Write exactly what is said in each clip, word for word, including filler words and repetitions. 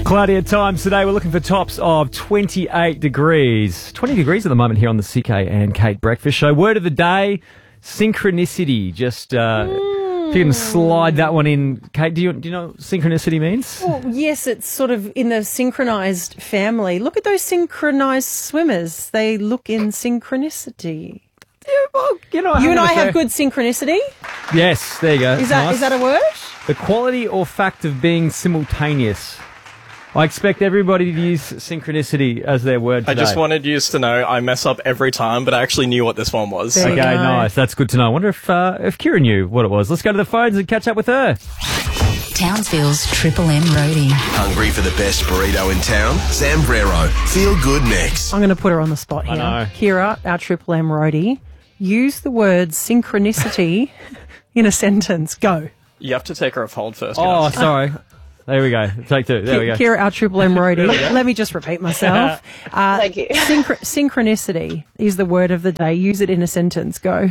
Cloudy at times today. We're looking for tops of twenty-eight degrees. twenty degrees at the moment here on the C K and Kate Breakfast Show. Word of the day, synchronicity. Just uh, mm. if you can slide that one in. Kate, do you, do you know what synchronicity means? Well, yes, it's sort of in the synchronised family. Look at those synchronised swimmers. They look in synchronicity. Yeah, well, you know, you and I have say. good synchronicity. Yes, there you go. Is that nice. is that a word? The quality or fact of being simultaneous. I expect everybody to use synchronicity as their word today. I just wanted you to know I mess up every time, but I actually knew what this one was. There okay, nice. That's good to know. I wonder if uh, if Kira knew what it was. Let's go to the phones and catch up with her. Townsville's Triple M roadie. Hungry for the best burrito in town? Zambrero. Feel good next. I'm going to put her on the spot here. I know. Kira, our Triple M roadie, use the word synchronicity in a sentence. Go. You have to take her off hold first. Oh, guys. sorry. There we go. Take two. There we go. Kira, our Triple M roadie. Let me just repeat myself. Uh, Thank you. synch- synchronicity is the word of the day. Use it in a sentence. Go.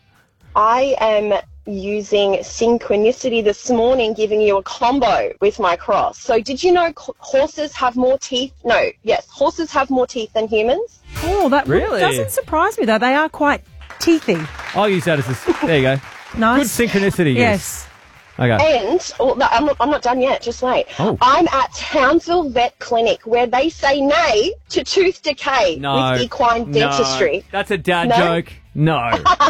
I am using synchronicity this morning, giving you a combo with my cross. So did you know c- horses have more teeth? No, yes, horses have more teeth than humans. Oh, that Really? doesn't surprise me, though. They are quite teethy. I'll use that as a... There you go. Nice. Good synchronicity. Yes. Okay. And, oh, no, I'm, not, I'm not done yet, just wait. Oh. I'm at Townsville Vet Clinic, where they say nay to tooth decay No. with equine dentistry. No. That's a dad No? joke. No.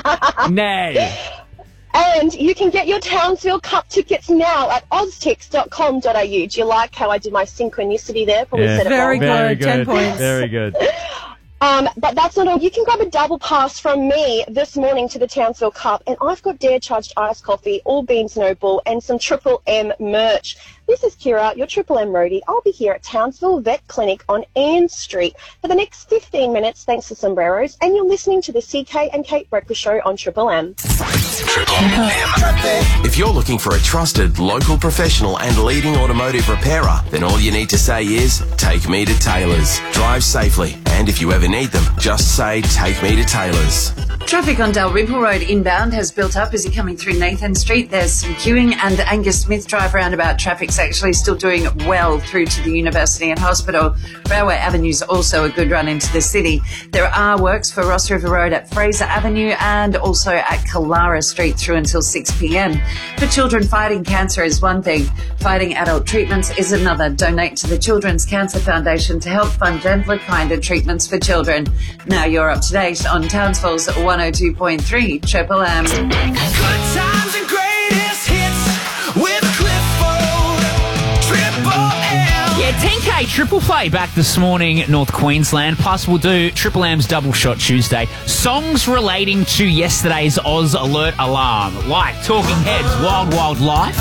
Nay. And you can get your Townsville Cup tickets now at oztix dot com dot a u. Do you like how I did my synchronicity there? Probably Yeah. said it Very wrong. Very good. ten good. points. Very good. Um, but that's not all. You can grab a double pass from me this morning to the Townsville Cup, and I've got Dare Charged iced coffee, all beans no bull, and some Triple M merch. This is Kira, your Triple M roadie. I'll be here at Townsville Vet Clinic on Ann Street for the next fifteen minutes, thanks to Sombreros, and you're listening to the C K and Kate Breakfast Show on Triple M. Triple M. If you're looking for a trusted local professional and leading automotive repairer, then all you need to say is, take me to Taylor's. Drive safely, and if you ever need them, just say, take me to Taylor's. Traffic on Dalrymple Road inbound has built up as you're coming through Nathan Street. There's some queuing, and the Angus Smith Drive roundabout traffic's actually still doing well through to the University and Hospital. Railway Avenue's also a good run into the city. There are works for Ross River Road at Fraser Avenue and also at Kalara Street through until six p.m. For children, fighting cancer is one thing. Fighting adult treatments is another. Donate to the Children's Cancer Foundation to help fund gentler, kinder treatments for children. Now you're up to date on Townsville's one oh two point three Triple M. Good times and greatest hits with Clifford, Triple M. Yeah, ten K triple play back this morning, North Queensland. Plus, we'll do Triple M's Double Shot Tuesday. Songs relating to yesterday's Oz Alert Alarm, like Talking Heads, Wild Wild Life,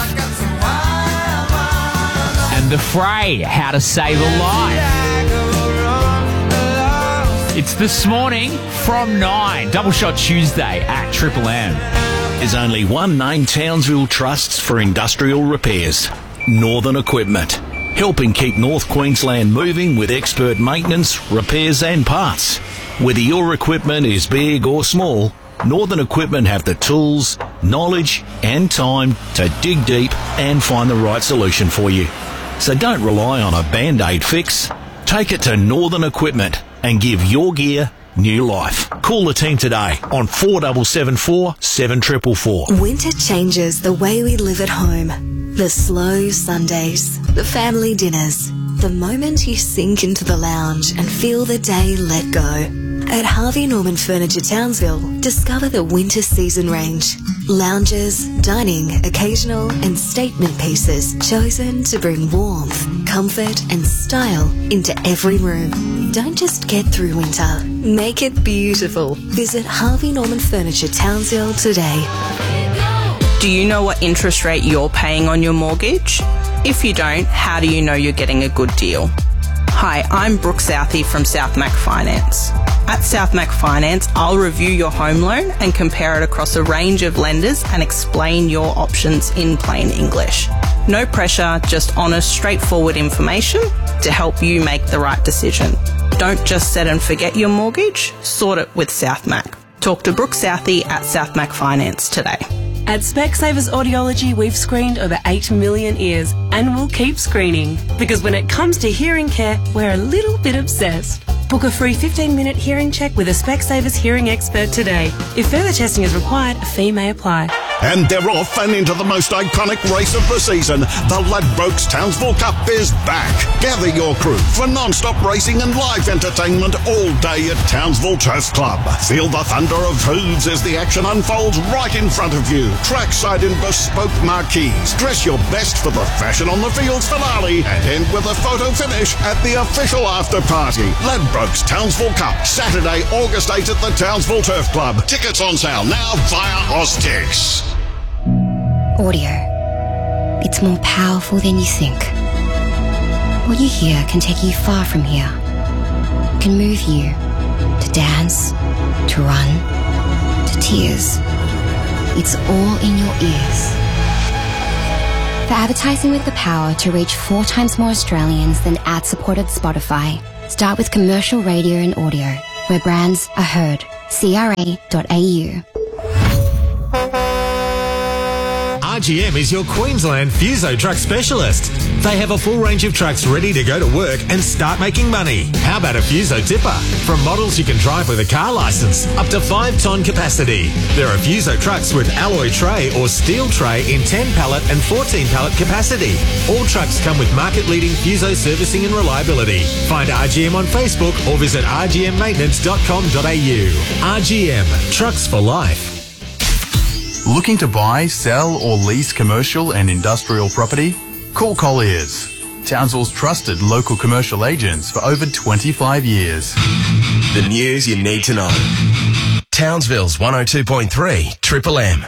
and The Fray, How to Save a Life. It's this morning from nine. Double Shot Tuesday at Triple M. There's only one name Townsville trusts for industrial repairs. Northern Equipment. Helping keep North Queensland moving with expert maintenance, repairs and parts. Whether your equipment is big or small, Northern Equipment have the tools, knowledge and time to dig deep and find the right solution for you. So don't rely on a Band-Aid fix. Take it to Northern Equipment and give your gear new life. Call the team today on four seven seven four, seven four four four. Winter changes the way we live at home. The slow Sundays, the family dinners, the moment you sink into the lounge and feel the day let go. At Harvey Norman Furniture Townsville, discover the winter season range. Lounges, dining, occasional and statement pieces chosen to bring warmth, comfort and style into every room. Don't just get through winter, make it beautiful. Visit Harvey Norman Furniture Townsville today. Do you know what interest rate you're paying on your mortgage? If you don't, how do you know you're getting a good deal? Hi, I'm Brooke Southey from South Mac Finance. At South Mac Finance, I'll review your home loan and compare it across a range of lenders and explain your options in plain English. No pressure, just honest, straightforward information to help you make the right decision. Don't just set and forget your mortgage, sort it with South Mac. Talk to Brooke Southey at South Mac Finance today. At Specsavers Audiology, we've screened over eight million ears and we'll keep screening. Because when it comes to hearing care, we're a little bit obsessed. Book a free fifteen minute hearing check with a Specsavers hearing expert today. If further testing is required, a fee may apply. And they're off and into the most iconic race of the season. The Ladbrokes Townsville Cup is back. Gather your crew for non-stop racing and live entertainment all day at Townsville Turf Club. Feel the thunder of hooves as the action unfolds right in front of you. Trackside in bespoke marquees. Dress your best for the Fashion on the Fields finale and end with a photo finish at the official after party. Ladbrokes Townsville Cup, Saturday, August eighth at the Townsville Turf Club. Tickets on sale now via Oztix. Audio. It's more powerful than you think. What you hear can take you far from here. It can move you to dance, to run, to tears. It's all in your ears. For advertising with the power to reach four times more Australians than ad-supported Spotify, start with commercial radio and audio, where brands are heard. C R A dot A U. R G M is your Queensland Fuso truck specialist. They have a full range of trucks ready to go to work and start making money. How about a Fuso tipper? From models you can drive with a car licence, up to five tonne capacity. There are Fuso trucks with alloy tray or steel tray in ten pallet and fourteen pallet capacity. All trucks come with market-leading Fuso servicing and reliability. Find R G M on Facebook or visit r g m maintenance dot com dot a u. R G M, trucks for life. Looking to buy, sell or lease commercial and industrial property? Call Colliers, Townsville's trusted local commercial agents for over twenty-five years. The news you need to know. Townsville's one oh two point three Triple M.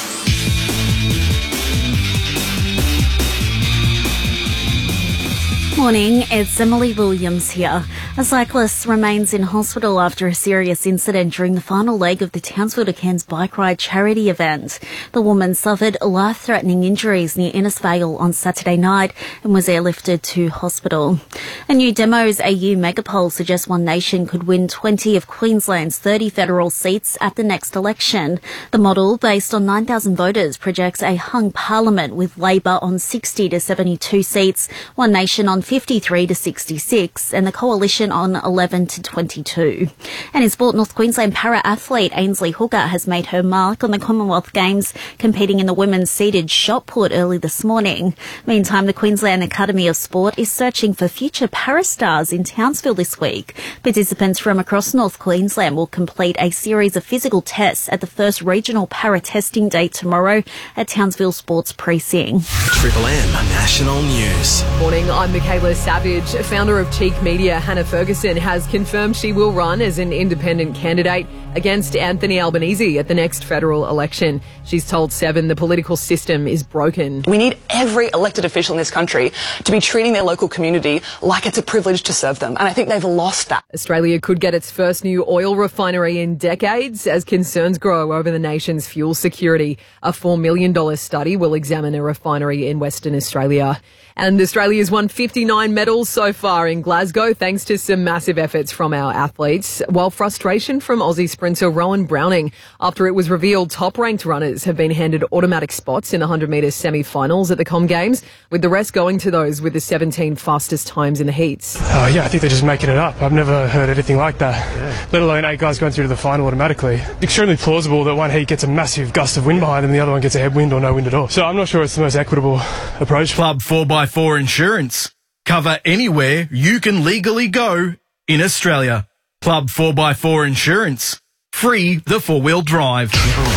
Morning, it's Emily Williams here. A cyclist remains in hospital after a serious incident during the final leg of the Townsville to Cairns bike ride charity event. The woman suffered life-threatening injuries near Innisfail on Saturday night and was airlifted to hospital. A new Demos A U megapoll suggests One Nation could win twenty of Queensland's thirty federal seats at the next election. The model, based on nine thousand voters, projects a hung parliament with Labor on sixty to seventy-two seats, One Nation on fifty-three to sixty-six, and the Coalition on eleven to twenty-two. And in sport, North Queensland para-athlete Ainsley Hooker has made her mark on the Commonwealth Games, competing in the women's seated shot put early this morning. Meantime, the Queensland Academy of Sport is searching for future para-stars in Townsville this week. Participants from across North Queensland will complete a series of physical tests at the first regional para-testing day tomorrow at Townsville Sports Precinct. Triple M National News. Morning, I'm Michaela Savage. Founder of Cheek Media, Hannah Ferguson, has confirmed she will run as an independent candidate against Anthony Albanese at the next federal election. She's told Seven the political system is broken. We need every elected official in this country to be treating their local community like it's a privilege to serve them, and I think they've lost that. Australia could get its first new oil refinery in decades as concerns grow over the nation's fuel security. A four million dollars study will examine a refinery in Western Australia. And Australia's won fifty-nine medals so far in Glasgow thanks to some massive efforts from our athletes, while frustration from Aussie sprinter Rowan Browning after it was revealed top-ranked runners have been handed automatic spots in the one hundred metre semi-finals at the Com Games, with the rest going to those with the seventeen fastest times in the heats. Oh yeah, I think they're just making it up. I've never heard anything like that, yeah. Let alone eight guys going through to the final automatically. Extremely plausible that one heat gets a massive gust of wind behind them and the other one gets a headwind or no wind at all. So I'm not sure it's the most equitable approach. Club four by four Insurance. Cover anywhere you can legally go in Australia. Club four by four Insurance. Free the four-wheel drive.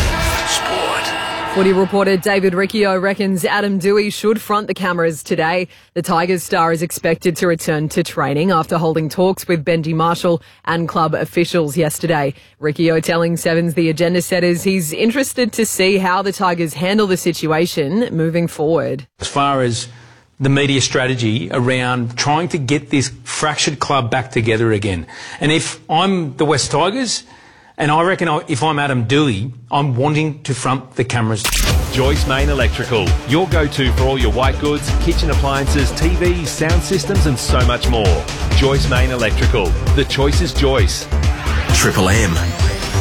Footy reporter David Riccio reckons Adam Doueihi should front the cameras today. The Tigers star is expected to return to training after holding talks with Benji Marshall and club officials yesterday. Riccio telling Sevens the agenda setters he's interested to see how the Tigers handle the situation moving forward. As far as the media strategy around trying to get this fractured club back together again. And if I'm the West Tigers, and I reckon I, if I'm Adam Doueihi, I'm wanting to front the cameras. Joyce Main Electrical, your go-to for all your white goods, kitchen appliances, T Vs, sound systems and so much more. Joyce Main Electrical, the choice is Joyce. Triple M.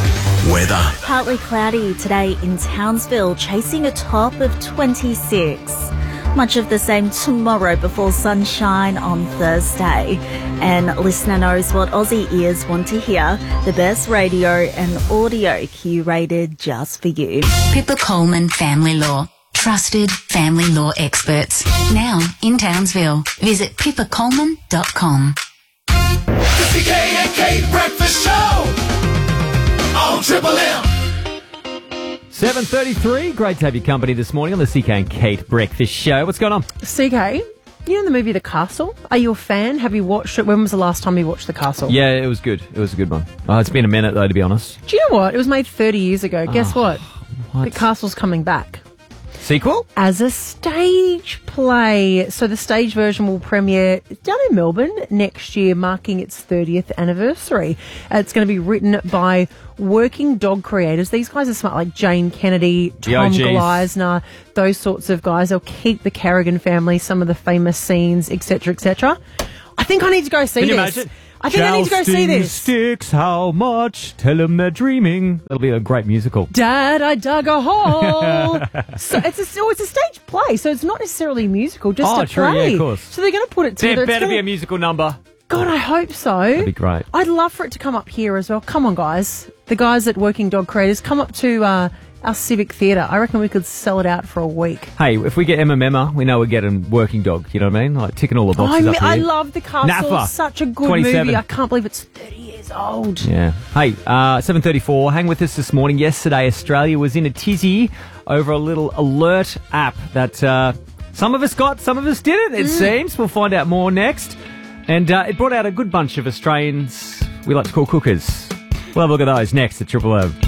Weather. Partly cloudy today in Townsville, chasing a top of twenty-six. Much of the same tomorrow before sunshine on Thursday. And listener knows what Aussie ears want to hear. The best radio and audio curated just for you. Pippa Coleman Family Law. Trusted family law experts. Now in Townsville. Visit pippa coleman dot com. The C K and Kate Breakfast Show on Triple M. seven thirty-three. Great to have your company this morning on the C K and Kate Breakfast Show. What's going on? C K, you know the movie The Castle? Are you a fan? Have you watched it? When was the last time you watched The Castle? Yeah, it was good. It was a good one. Oh, it's been a minute, though, to be honest. Do you know what? It was made thirty years ago. Guess Oh, what? what? The Castle's coming back. Sequel? As a stage play. So the stage version will premiere down in Melbourne next year, marking its thirtieth anniversary. Uh, it's going to be written by working dog creators. These guys are smart, like Jane Kennedy, The Tom O Gs. Gleisner, those sorts of guys. They'll keep the Carrigan family, some of the famous scenes, et cetera, et cetera. I think I need to go see Can you this. imagine? I think I need to go see Jousting this. sticks, how much? Tell them they're dreaming. That'll be a great musical. Dad, I dug a hole. so it's a, so it's a stage play, so it's not necessarily musical, just Oh, a true, yeah, play. of course. So they're going to put it There together. It's better gonna- be a musical number. God, I hope so. That'd be great. I'd love for it to come up here as well. Come on, guys. The guys at Working Dog Creators, come up to uh, our Civic Theatre. I reckon we could sell it out for a week. Hey, if we get Emma Memma, we know we're getting Working Dog. You know what I mean? Like ticking all the Oh, I, boxes mean, up I here. love The Castle. Napa, Such a good twenty-seven. movie. I can't believe it's thirty years old. Yeah. Hey, uh, seven thirty-four. Hang with us this morning. Yesterday, Australia was in a tizzy over a little alert app that uh, some of us got, some of us didn't, it Mm. seems. We'll find out more next. And uh, it brought out a good bunch of Australians we like to call cookers. We'll have a look at those next at Triple M.